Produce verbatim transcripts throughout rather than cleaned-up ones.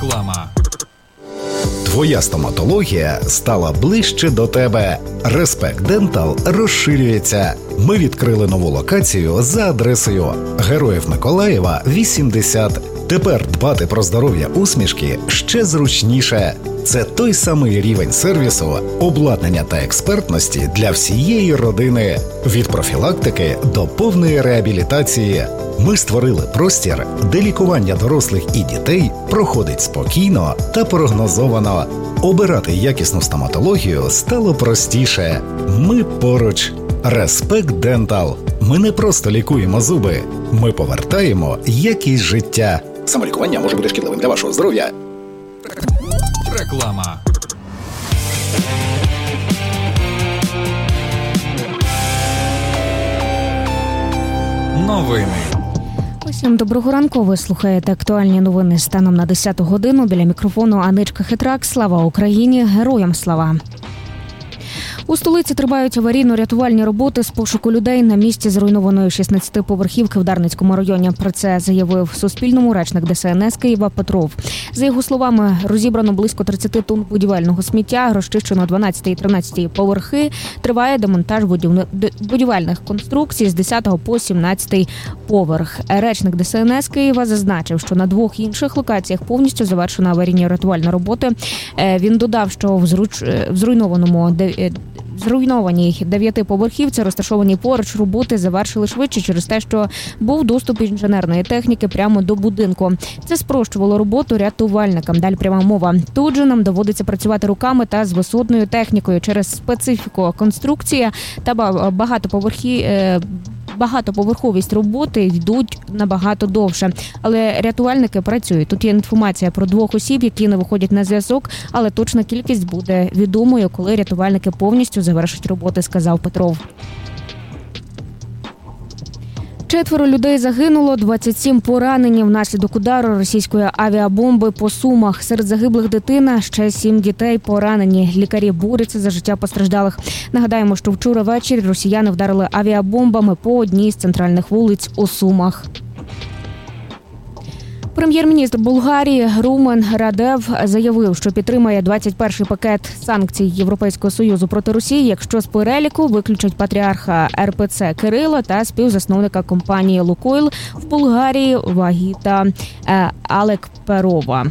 Реклама. Твоя стоматологія стала ближче до тебе. Респект Дентал розширюється. Ми відкрили нову локацію за адресою Героїв Миколаєва, вісімдесят. Тепер дбати про здоров'я усмішки ще зручніше. Це той самий рівень сервісу, обладнання та експертності для всієї родини. Від профілактики до повної реабілітації. Ми створили простір, де лікування дорослих і дітей проходить спокійно та прогнозовано. Обирати якісну стоматологію стало простіше. Ми поруч. Респект Дентал. Ми не просто лікуємо зуби. Ми повертаємо якість життя. Самолікування може бути шкідливим для вашого здоров'я. Реклама. Новини. Усім доброго ранку. Ви слухаєте актуальні новини станом на десяту годину. Біля мікрофону Аничка Хитрак. Слава Україні! Героям слава! У столиці тривають аварійно-рятувальні роботи з пошуку людей на місці зруйнованої шістнадцятиповерхівки в Дарницькому районі. Про це заявив Суспільному речник Де Ес Ен Ес Києва Петров. За його словами, розібрано близько тридцять тонн будівельного сміття, розчищено дванадцятий і тринадцятий поверхи, триває демонтаж будівельних конструкцій з десятого по сімнадцятий поверх. Речник Де Ес Ен Ес Києва зазначив, що на двох інших локаціях повністю завершена аварійно-рятувальна робота. Він додав, що в, зруч... в зруйнованому зруйнованій дев'ятиповерхівці, розташованій поруч, роботи завершили швидше через те, що був доступ інженерної техніки прямо до будинку. Це спрощувало роботу рятувальникам. Далі пряма мова. Тут же нам доводиться працювати руками та з висотною технікою через специфіку конструкції та багатоповерхі Багатоповерховість роботи йдуть набагато довше. Але рятувальники працюють. Тут є інформація про двох осіб, які не виходять на зв'язок, але точна кількість буде відомою, коли рятувальники повністю завершать роботи, сказав Петров. Четверо людей загинуло, двадцять сім поранені внаслідок удару російської авіабомби по Сумах. Серед загиблих дитина, ще сім дітей поранені. Лікарі борються за життя постраждалих. Нагадаємо, що вчора ввечері росіяни вдарили авіабомбами по одній з центральних вулиць у Сумах. Прем'єр-міністр Болгарії Румен Радев заявив, що підтримає двадцять перший пакет санкцій Європейського Союзу проти Росії, якщо з переліку виключать патріарха Ер Пе Це Кирила та співзасновника компанії «Лукойл» в Болгарії Вагіта Алекперова.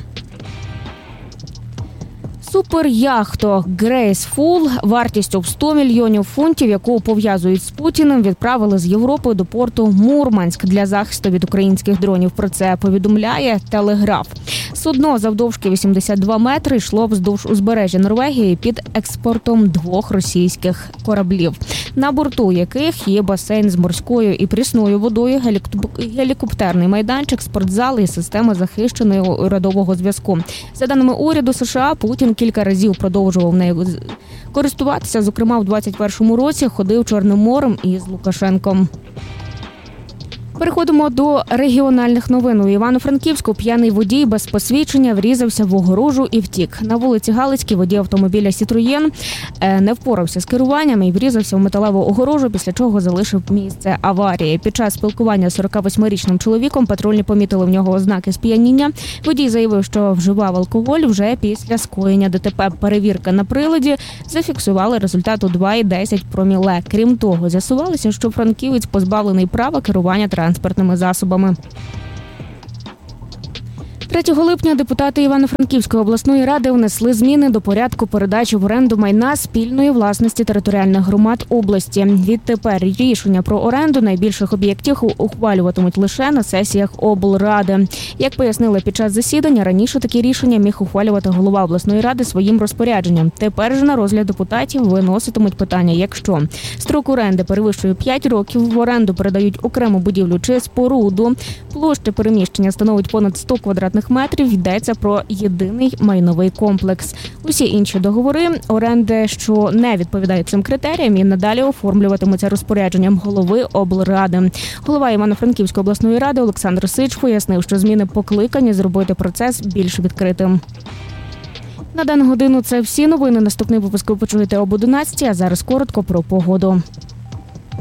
Суперяхту Грейсфул вартістю в сто мільйонів фунтів, яку пов'язують з Путіним, відправили з Європи до порту Мурманськ для захисту від українських дронів. Про це повідомляє Телеграф. Судно завдовжки вісімдесят два метри йшло вздовж узбережжя Норвегії під експортом двох російських кораблів, на борту яких є басейн з морською і прісною водою, гелікоптерний майданчик, спортзал і система захищеного урядового зв'язку. За даними уряду США, Путін кілька разів продовжував нею користуватися, зокрема в двадцять першому році ходив Чорним морем із Лукашенком. Переходимо до регіональних новин. У Івано-Франківську п'яний водій без посвідчення врізався в огорожу і втік. На вулиці Галицькій водій автомобіля «Сітроєн» не впорався з керуванням і врізався в металеву огорожу, після чого залишив місце аварії. Під час спілкування з сорокавосьмирічним чоловіком патрульні помітили в нього ознаки сп'яніння. Водій заявив, що вживав алкоголь вже після скоєння Де Те Пе. Перевірка на приладі зафіксували результат у два цілих десять проміле. Крім того, з'ясувалося, що франківець позбавлений права керування транспортними засобами. третього липня депутати Івано-Франківської обласної ради внесли зміни до порядку передачі в оренду майна спільної власності територіальних громад області. Відтепер рішення про оренду найбільших об'єктів ухвалюватимуть лише на сесіях облради. Як пояснили під час засідання, раніше такі рішення міг ухвалювати голова обласної ради своїм розпорядженням. Тепер же на розгляд депутатів виноситимуть питання, якщо строк оренди перевищує п'ять років, в оренду передають окрему будівлю чи споруду, площа переміщення становить понад сто квадратних метрів, йдеться про єдиний майновий комплекс. Усі інші договори оренди, що не відповідають цим критеріям, і надалі оформлюватимуться розпорядженням голови облради. Голова Івано-Франківської обласної ради Олександр Сич пояснив, що зміни покликані зробити процес більш відкритим. На дану годину це всі новини. Наступний випуск ви почуєте об одинадцятій, а зараз коротко про погоду.